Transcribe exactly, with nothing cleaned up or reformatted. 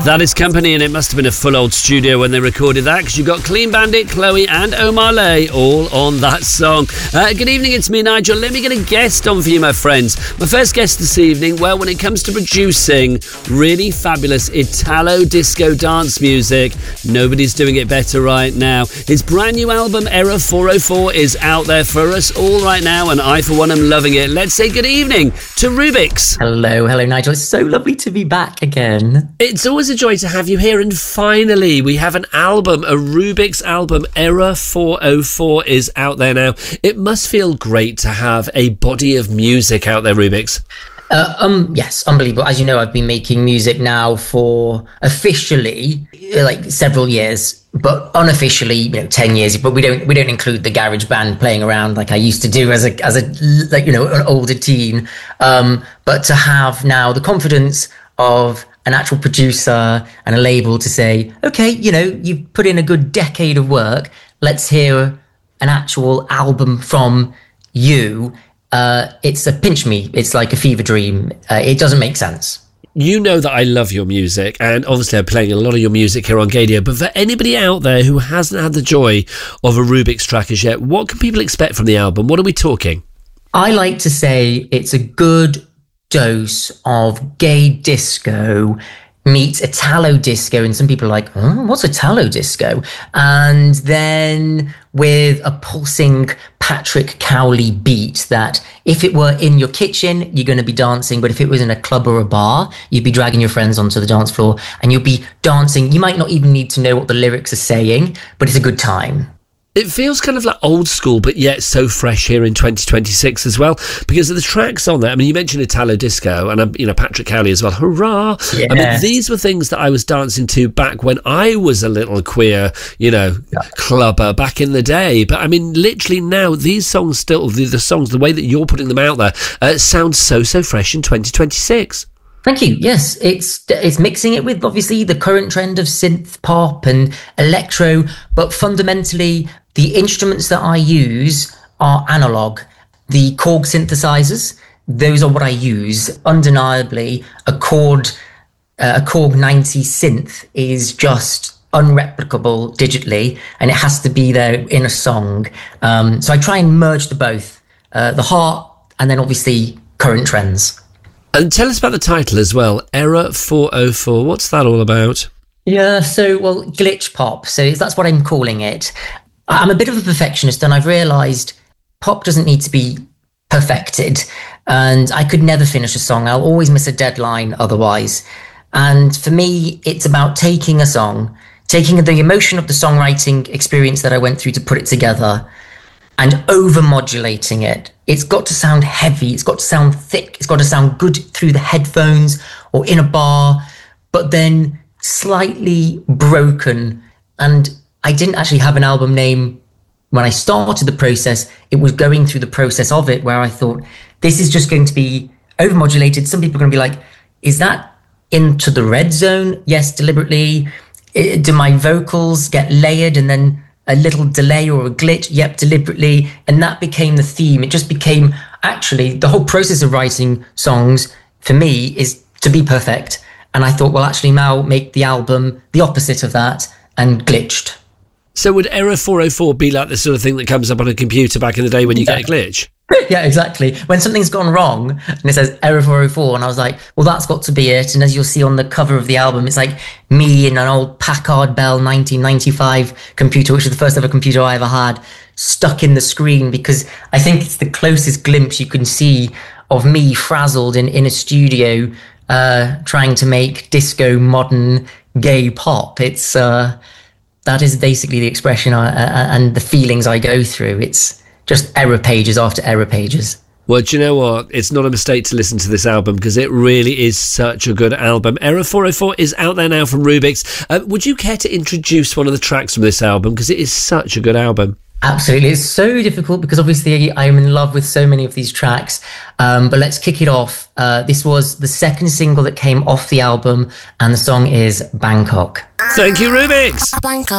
That is Company, and it must have been a full old studio when they recorded that, because you've got Clean Bandit, Chloe and Omar Lay all on that song. Uh, good evening, it's me, Nigel. Let me get a guest on for you, my friends. My first guest this evening, well, when it comes to producing really fabulous Italo disco dance music, nobody's doing it better right now. His brand new album, Error four oh four, is out there for us all right now, and I, for one, am loving it. Let's say good evening to Rubik's. Hello, hello, Nigel. It's so lovely to be back again. It's always a joy to have you here, and finally we have an album, a Rubik's album. Error four oh four is out there now. It must feel great to have a body of music out there, Rubik's. Uh, um, yes, unbelievable. As you know, I've been making music now for officially like several years, but unofficially, you know, ten years. But we don't we don't include the garage band playing around like I used to do as a as a like you know an older teen. Um, but to have now the confidence of an actual producer and a label to say, okay, you know, you've put in a good decade of work. Let's hear an actual album from you. Uh, it's a pinch me. It's like a fever dream. Uh, it doesn't make sense. You know that I love your music, and obviously I'm playing a lot of your music here on Gadio, but for anybody out there who hasn't had the joy of a Rubik's track as yet, what can people expect from the album? What are we talking? I like to say it's a good dose of gay disco meets Italo disco, and some people are like, oh, what's Italo disco? And then with a pulsing Patrick Cowley beat that if it were in your kitchen, you're going to be dancing, but if it was in a club or a bar, you'd be dragging your friends onto the dance floor and you'll be dancing. You might not even need to know what the lyrics are saying, but it's a good time. It feels kind of like old school, but yet so fresh here in twenty twenty-six as well, because of the tracks on there. I mean, you mentioned Italo disco and, you know, Patrick Cowley as well. Hurrah! Yeah. I mean, these were things that I was dancing to back when I was a little queer, you know, yeah. clubber back in the day. But I mean, literally now, these songs still, the, the songs, the way that you're putting them out there, uh, sound so, so fresh in twenty twenty-six. Thank you. Yes, it's it's mixing it with obviously the current trend of synth pop and electro, but fundamentally the instruments that I use are analog. The Korg synthesizers, those are what I use. Undeniably, a Korg uh, a Korg ninety synth is just unreplicable digitally, and it has to be there in a song. Um, so I try and merge the both, uh, the heart, and then obviously current trends. And tell us about the title as well, Error four oh four. What's that all about? Yeah, so, well, glitch pop. So that's what I'm calling it. I'm a bit of a perfectionist, and I've realised pop doesn't need to be perfected. And I could never finish a song. I'll always miss a deadline otherwise. And for me, it's about taking a song, taking the emotion of the songwriting experience that I went through to put it together, and over-modulating it. It's got to sound heavy, it's got to sound thick, it's got to sound good through the headphones or in a bar, but then slightly broken. And I didn't actually have an album name when I started the process. It was going through the process of it where I thought, this is just going to be over-modulated. Some people are going to be like, is that Into the Red Zone? Yes, deliberately. Do my vocals get layered and then a little delay or a glitch? Yep, deliberately. And that became the theme. It just became, actually, the whole process of writing songs for me is to be perfect. And I thought, well, actually, now make the album the opposite of that and glitched. So would Error four oh four be like the sort of thing that comes up on a computer back in the day when you yeah. get a glitch? Yeah, exactly. When something's gone wrong and it says Error four oh four, and I was like, well, that's got to be it. And as you'll see on the cover of the album, it's like me in an old Packard Bell nineteen ninety-five computer, which is the first ever computer I ever had, stuck in the screen, because I think it's the closest glimpse you can see of me frazzled in, in a studio uh, trying to make disco, modern, gay pop. It's uh, that is basically the expression I, uh, and the feelings I go through. It's just error pages after error pages. Well, do you know what? It's not a mistake to listen to this album, because it really is such a good album. Error four oh four is out there now from Rubik's. Uh, would you care to introduce one of the tracks from this album? Because it is such a good album. Absolutely. It's so difficult because obviously I'm in love with so many of these tracks. Um, but let's kick it off. Uh, this was the second single that came off the album, and the song is Bangkok. Thank you, Rubik's. Bangkok.